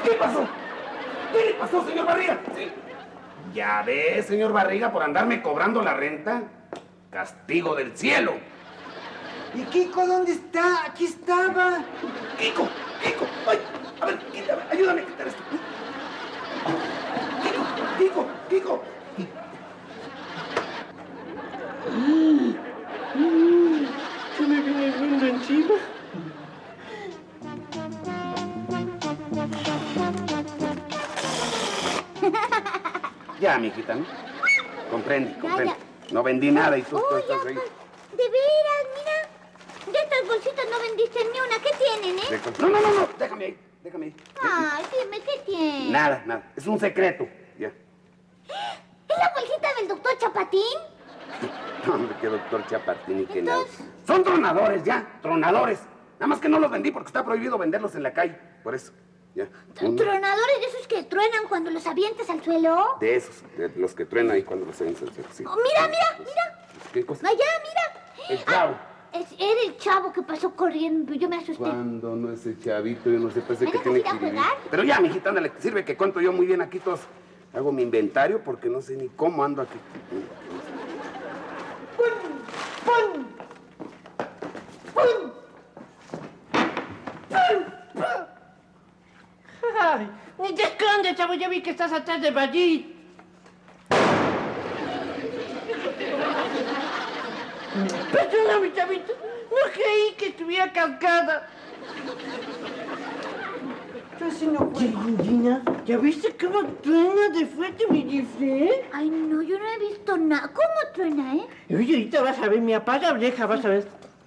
¿Qué pasó? ¿Qué le pasó, señor Barriga? Sí. Ya ve, señor Barriga, por andarme cobrando la renta. Castigo del cielo. ¿Y Kiko dónde está? Aquí estaba. Kiko. Ay, a ver, ayúdame a quitar esto. Kiko. Se me viene el mundo encima. Ya, mijita, ¿no? Comprende. No vendí nada y tú estás ahí. De veras, mira. De estas bolsitas no vendiste ni una. ¿Qué tienen, No. Déjame ahí. Ay, dime, ¿qué tiene? Nada. Es un secreto. Ya. ¿Es la bolsita del doctor Chapatín? No, hombre, qué doctor Chapatín y qué nada. Son tronadores, ya. Tronadores. Nada más que no los vendí porque está prohibido venderlos en la calle. Por eso. Ya. ¿Tronadores de esos que truenan cuando los avientas al suelo? De esos, de los que truenan ahí cuando los avientas al suelo, sí. Oh, mira. ¿Qué cosa? Allá, mira. El chavo. Era el chavo que pasó corriendo. Yo me asusté. Cuando no es el chavito, yo no sé, parece que ¿Vas a tiene ir a que vivir. jugar? Pero ya, mijita, ándale, te sirve que cuento yo muy bien aquí todos. Hago mi inventario porque no sé ni cómo ando aquí. ¡Pon! ¡Ay! Ni te escondes, chavo, ya vi que estás atrás de Vallit. Perdóname, chavito. No creí que estuviera calcada. Así no fue. Gina, ¿ya viste cómo truena de fuerte mi disfraz? Ay, no, yo no he visto nada. ¿Cómo truena, Oye, ahorita vas a ver, mi apaga vieja, vas a ver.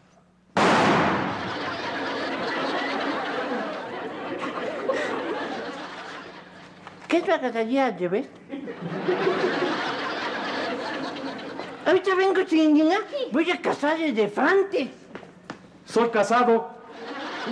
¿Qué tragadaría lleves? Ahorita vengo, Gina. Voy a cazar elefantes. Soy casado.